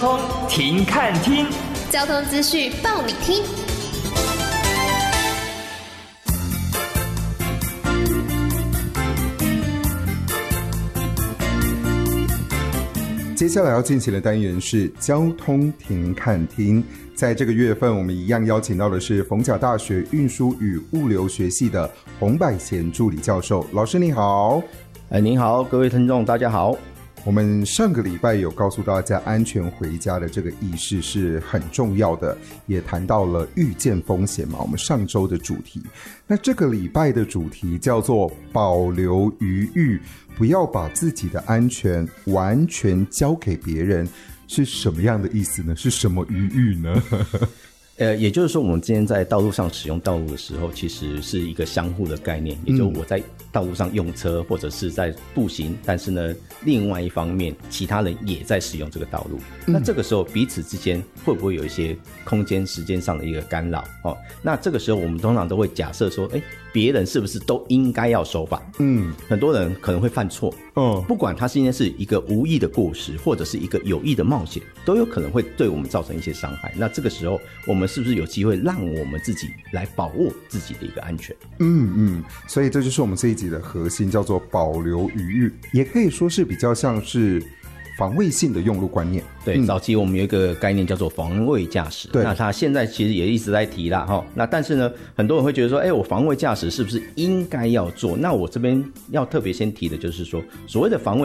停看听， 交通资讯报你听。 接下来要进行的单元是交通停看听。在这个月份，我们一样邀请到的是逢甲大学运输与物流学系的洪百贤助理教授。老师你好。 您好，各位听众大家好。 我们上个礼拜有告诉大家安全回家的这个意识是很重要的，也谈到了预见风险嘛，我们上周的主题。那这个礼拜的主题叫做保留余裕，不要把自己的安全完全交给别人，是什么样的意思呢？是什么余裕呢？ 也就是说我们今天在道路上使用道路的时候，其实是一个相互的概念，也就是我在道路上用车或者是在步行，但是呢另外一方面其他人也在使用这个道路，那这个时候彼此之间会不会有一些空间时间上的一个干扰那这个时候我们通常都会假设说别人是不是都应该要守法？很多人可能会犯错不管他今天是一个无意的过失或者是一个有意的冒险，都有可能会对我们造成一些伤害。那这个时候我们是不是有机会让我们自己来把握自己的一个安全？ 所以这就是我们这一集的核心，叫做保留余裕，也可以说是比较像是防卫性的用路观念。 对，早期我们有一个概念叫做防卫驾驶，那他现在其实也一直在提啦那但是呢很多人会觉得说我防卫驾驶是不是应该要做？那我这边要特别先提的就是说，所谓的防卫